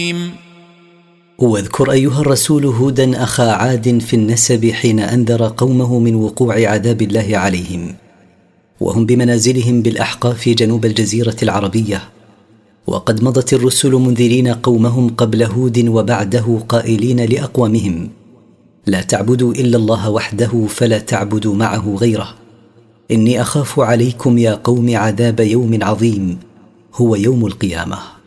واذكر أيها الرسول هودا أخا عاد في النسب حين أنذر قومه من وقوع عذاب الله عليهم وهم بمنازلهم بالأحقاف جنوب الجزيرة العربية. وقد مضت الرسل منذرين قومهم قبل هود وبعده قائلين لأقوامهم: لا تعبدوا إلا الله وحده فلا تعبدوا معه غيره، إني أخاف عليكم يا قوم عذاب يوم عظيم هو يوم القيامة.